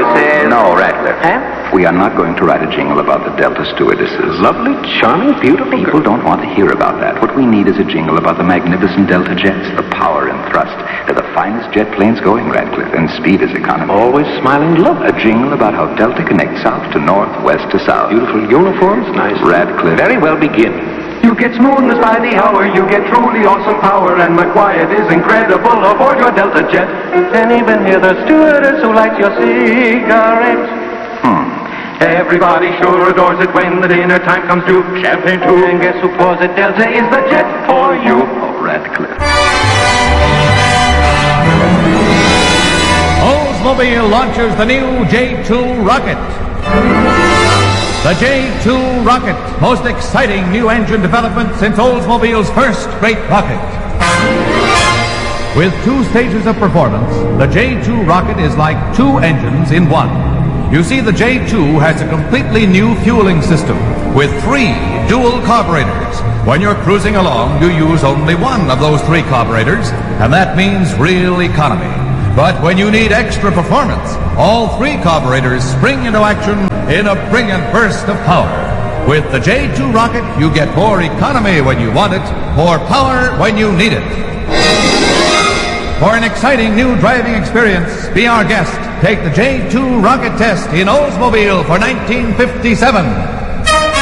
says... No, Radcliffe. Huh? We are not going to write a jingle about the Delta stewardesses. Lovely, charming, beautiful People don't want to hear about that. What we need is a jingle about the magnificent Delta jets, the power and thrust. They're the finest jet planes going, Radcliffe, and speed is economy. Always smiling love. A jingle about how Delta connects south to north, west to south. Beautiful uniforms, nice. Radcliffe. Very well, begin. You get smoothness by the hour, you get truly awesome power, and my quiet is incredible aboard your Delta jet. And even hear the stewardess who lights your cigarette. Everybody sure adores it when the dinner time comes to champagne too. And guess who pours it? Delta is the jet for you. Oh, Radcliffe. Oldsmobile launches the new J2 rocket. The J2 rocket, most exciting new engine development since Oldsmobile's first great rocket. With 2 stages of performance, the J2 rocket is like 2 engines in one. You see, the J2 has a completely new fueling system with 3 dual carburetors. When you're cruising along, you use only one of those 3 carburetors, and that means real economy. But when you need extra performance, all 3 carburetors spring into action in a brilliant burst of power. With the J2 rocket, you get more economy when you want it, more power when you need it. For an exciting new driving experience, be our guest. Take the J2 rocket test in Oldsmobile for 1957.